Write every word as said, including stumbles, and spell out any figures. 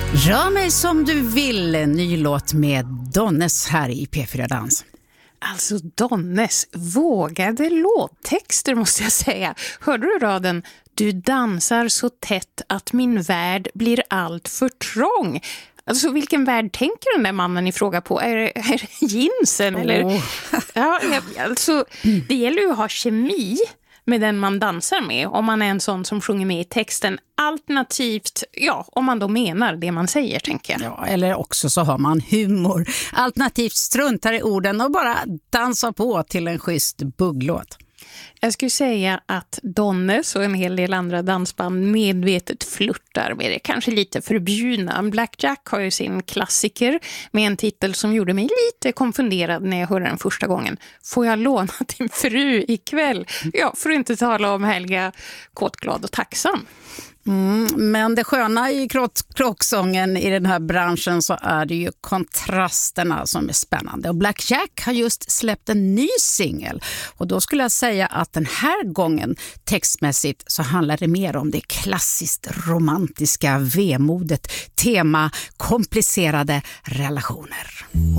Rör mig som du vill, ny låt med Donnes här i P fyra Dans. Alltså Donnes vågade låttexter måste jag säga. Hörde du raden? Du dansar så tätt att min värld blir allt för trång. Alltså vilken värld tänker den där mannen i fråga på? Är det, är det jeansen? Oh. Eller? Ja, alltså, det gäller ju att ha kemi med den man dansar med, om man är en sån som sjunger med i texten. Alternativt, ja, om man då menar det man säger, tänker jag. Ja, eller också så har man humor. Alternativt struntar i orden och bara dansar på till en schysst bugglåt. Jag skulle säga att Donnes och en hel del andra dansband medvetet flirtar med det. Kanske lite förbjudna. Black Jack har ju sin klassiker med en titel som gjorde mig lite konfunderad när jag hörde den första gången. Får jag låna din fru ikväll? Ja, för att inte tala om Helga kåtglad och tacksam. Mm, men det sköna i klocksången i den här branschen så är det ju kontrasterna som är spännande. Och Black Jack har just släppt en ny singel. Och då skulle jag säga att den här gången textmässigt så handlar det mer om det klassiskt romantiska vemodet. Tema komplicerade relationer.